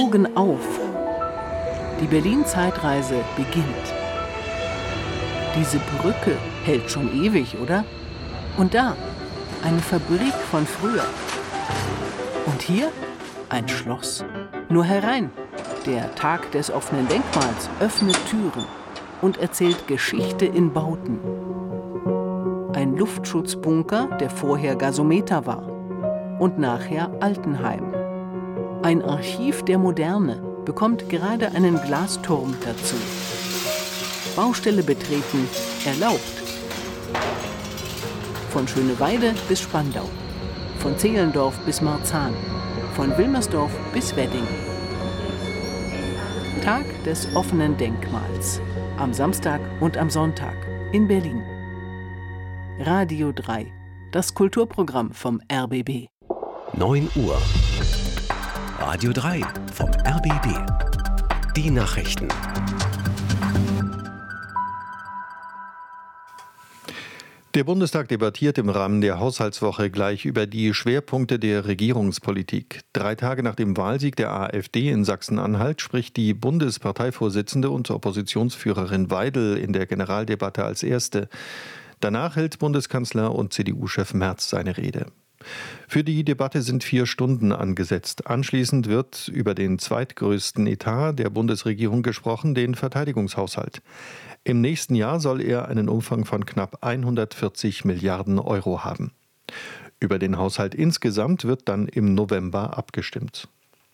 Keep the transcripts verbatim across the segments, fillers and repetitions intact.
Augen auf. Die Berlin-Zeitreise beginnt. Diese Brücke hält schon ewig, oder? Und da, eine Fabrik von früher. Und hier ein Schloss. Nur herein. Der Tag des offenen Denkmals öffnet Türen und erzählt Geschichte in Bauten. Ein Luftschutzbunker, der vorher Gasometer war und nachher Altenheim. Ein Archiv der Moderne bekommt gerade einen Glasturm dazu. Baustelle betreten erlaubt. Von Schöneweide bis Spandau, von Zehlendorf bis Marzahn, von Wilmersdorf bis Wedding. Tag des offenen Denkmals. Am Samstag und am Sonntag in Berlin. Radio drei, das Kulturprogramm vom R B B. neun Uhr. Radio drei vom R B B. Die Nachrichten. Der Bundestag debattiert im Rahmen der Haushaltswoche gleich über die Schwerpunkte der Regierungspolitik. Drei Tage nach dem Wahlsieg der AfD in Sachsen-Anhalt spricht die Bundesparteivorsitzende und Oppositionsführerin Weidel in der Generaldebatte als Erste. Danach hält Bundeskanzler und C D U-Chef Merz seine Rede. Für die Debatte sind vier Stunden angesetzt. Anschließend wird über den zweitgrößten Etat der Bundesregierung gesprochen, den Verteidigungshaushalt. Im nächsten Jahr soll er einen Umfang von knapp hundertvierzig Milliarden Euro haben. Über den Haushalt insgesamt wird dann im November abgestimmt.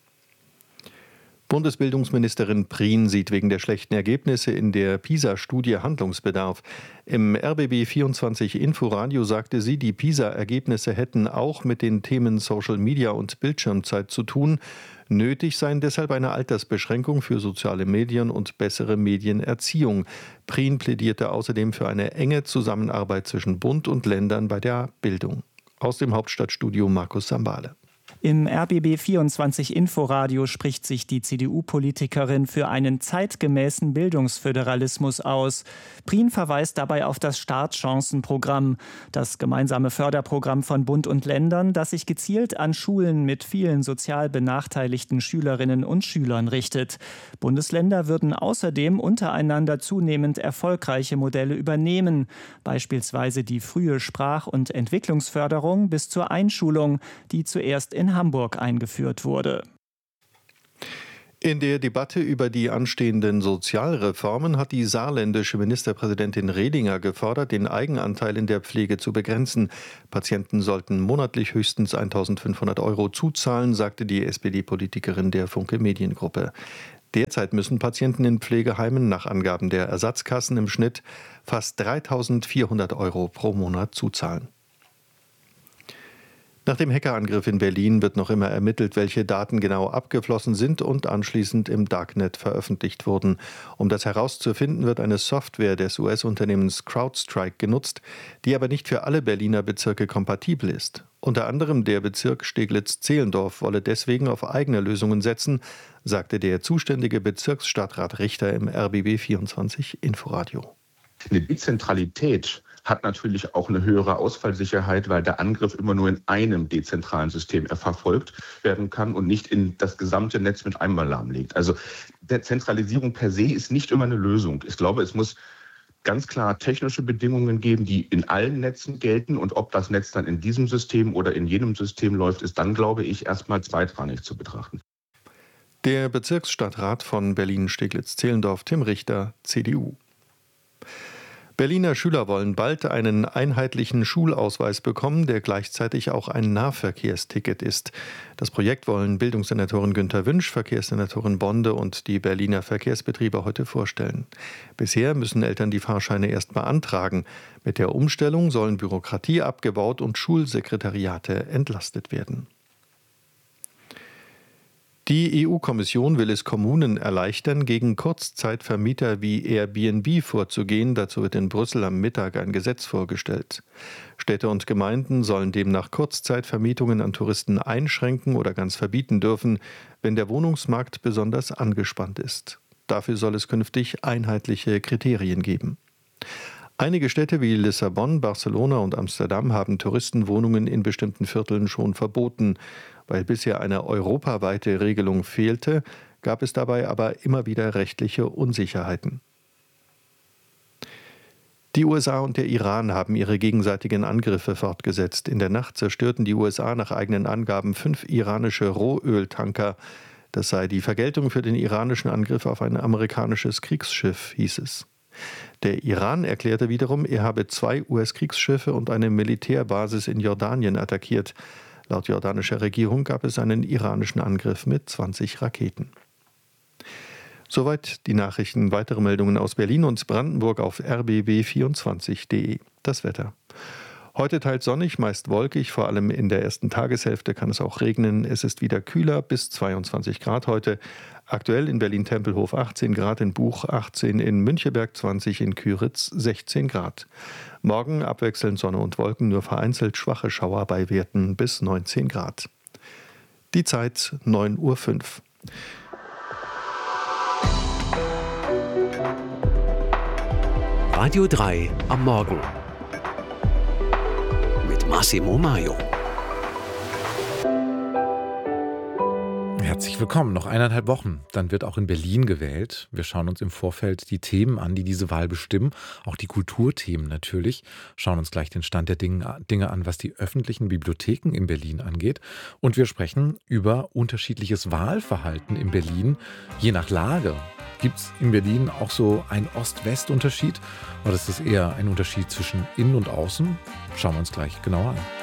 Bundesbildungsministerin Prien sieht wegen der schlechten Ergebnisse in der PISA-Studie Handlungsbedarf. Im R B B vierundzwanzig Inforadio sagte sie, die PISA-Ergebnisse hätten auch mit den Themen Social Media und Bildschirmzeit zu tun. Nötig seien deshalb eine Altersbeschränkung für soziale Medien und bessere Medienerziehung. Prien plädierte außerdem für eine enge Zusammenarbeit zwischen Bund und Ländern bei der Bildung. Aus dem Hauptstadtstudio Markus Sambale. Im R B B vierundzwanzig Inforadio spricht sich die C D U-Politikerin für einen zeitgemäßen Bildungsföderalismus aus. Prien verweist dabei auf das Startchancenprogramm, das gemeinsame Förderprogramm von Bund und Ländern, das sich gezielt an Schulen mit vielen sozial benachteiligten Schülerinnen und Schülern richtet. Bundesländer würden außerdem untereinander zunehmend erfolgreiche Modelle übernehmen, beispielsweise die frühe Sprach- und Entwicklungsförderung bis zur Einschulung, die zuerst in Hamburg eingeführt wurde. In der Debatte über die anstehenden Sozialreformen hat die saarländische Ministerpräsidentin Redinger gefordert, den Eigenanteil in der Pflege zu begrenzen. Patienten sollten monatlich höchstens eintausendfünfhundert Euro zuzahlen, sagte die S P D-Politikerin der Funke Mediengruppe. Derzeit müssen Patienten in Pflegeheimen nach Angaben der Ersatzkassen im Schnitt fast dreitausendvierhundert Euro pro Monat zuzahlen. Nach dem Hackerangriff in Berlin wird noch immer ermittelt, welche Daten genau abgeflossen sind und anschließend im Darknet veröffentlicht wurden. Um das herauszufinden, wird eine Software des U S-Unternehmens CrowdStrike genutzt, die aber nicht für alle Berliner Bezirke kompatibel ist. Unter anderem der Bezirk Steglitz-Zehlendorf wolle deswegen auf eigene Lösungen setzen, sagte der zuständige Bezirksstadtrat Richter im R B B vierundzwanzig Inforadio. Eine Dezentralität hat natürlich auch eine höhere Ausfallsicherheit, weil der Angriff immer nur in einem dezentralen System verfolgt werden kann und nicht in das gesamte Netz mit einmal lahmlegt. Also Dezentralisierung per se ist nicht immer eine Lösung. Ich glaube, es muss ganz klar technische Bedingungen geben, die in allen Netzen gelten. Und ob das Netz dann in diesem System oder in jenem System läuft, ist dann, glaube ich, erstmal zweitrangig zu betrachten. Der Bezirksstadtrat von Berlin-Steglitz-Zehlendorf, Tim Richter, C D U. Berliner Schüler wollen bald einen einheitlichen Schulausweis bekommen, der gleichzeitig auch ein Nahverkehrsticket ist. Das Projekt wollen Bildungssenatorin Günter Wünsch, Verkehrssenatorin Bonde und die Berliner Verkehrsbetriebe heute vorstellen. Bisher müssen Eltern die Fahrscheine erst beantragen. Mit der Umstellung sollen Bürokratie abgebaut und Schulsekretariate entlastet werden. Die E U-Kommission will es Kommunen erleichtern, gegen Kurzzeitvermieter wie Airbnb vorzugehen. Dazu wird in Brüssel am Mittag ein Gesetz vorgestellt. Städte und Gemeinden sollen demnach Kurzzeitvermietungen an Touristen einschränken oder ganz verbieten dürfen, wenn der Wohnungsmarkt besonders angespannt ist. Dafür soll es künftig einheitliche Kriterien geben. Einige Städte wie Lissabon, Barcelona und Amsterdam haben Touristenwohnungen in bestimmten Vierteln schon verboten. Weil bisher eine europaweite Regelung fehlte, gab es dabei aber immer wieder rechtliche Unsicherheiten. Die U S A und der Iran haben ihre gegenseitigen Angriffe fortgesetzt. In der Nacht zerstörten die U S A nach eigenen Angaben fünf iranische Rohöltanker. Das sei die Vergeltung für den iranischen Angriff auf ein amerikanisches Kriegsschiff, hieß es. Der Iran erklärte wiederum, er habe zwei U S-Kriegsschiffe und eine Militärbasis in Jordanien attackiert. Laut jordanischer Regierung gab es einen iranischen Angriff mit zwanzig Raketen. Soweit die Nachrichten. Weitere Meldungen aus Berlin und Brandenburg auf r b b vierundzwanzig punkt de. Das Wetter. Heute teils sonnig, meist wolkig, vor allem in der ersten Tageshälfte kann es auch regnen. Es ist wieder kühler, bis zweiundzwanzig Grad heute. Aktuell in Berlin-Tempelhof achtzehn Grad, in Buch achtzehn, in Müncheberg zwanzig, in Küritz sechzehn Grad. Morgen abwechselnd Sonne und Wolken, nur vereinzelt schwache Schauer bei Werten bis neunzehn Grad. Die Zeit neun Uhr fünf. Radio drei am Morgen mit Massimo Maio. Herzlich willkommen. Noch eineinhalb Wochen. Dann wird auch in Berlin gewählt. Wir schauen uns im Vorfeld die Themen an, die diese Wahl bestimmen. Auch die Kulturthemen natürlich. Schauen uns gleich den Stand der Dinge an, was die öffentlichen Bibliotheken in Berlin angeht. Und wir sprechen über unterschiedliches Wahlverhalten in Berlin, je nach Lage. Gibt es in Berlin auch so einen Ost-West-Unterschied? Oder ist das eher ein Unterschied zwischen Innen und Außen? Schauen wir uns gleich genauer an.